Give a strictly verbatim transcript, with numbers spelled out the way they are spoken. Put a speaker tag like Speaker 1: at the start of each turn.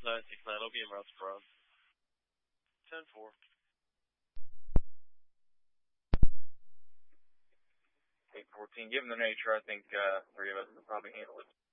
Speaker 1: nine six nine, O B M routes Brown. ten four.
Speaker 2: eight fourteen, given the nature, I think uh, three of us will probably handle it.